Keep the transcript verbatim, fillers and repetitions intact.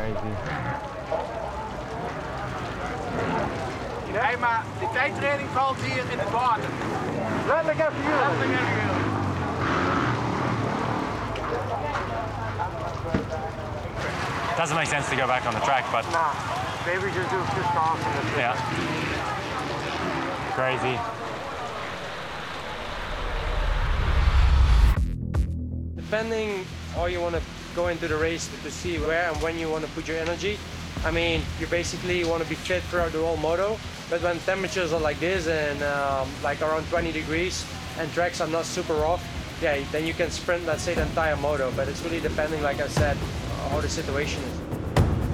Crazy. Nee, maar de tijdtraining valt hier in het water. Letterlijk even jullie. Letterlijk even jullie. Doesn't make sense to go back on the track, but Nah, maybe just do just off in the yeah. Crazy. Depending how you want to go into the race to see where and when you want to put your energy. I mean, you basically want to be fit throughout the whole moto, but when temperatures are like this and um, like around twenty degrees and tracks are not super rough, yeah, then you can sprint, let's say, the entire moto, but it's really depending, like I said, how the situation is.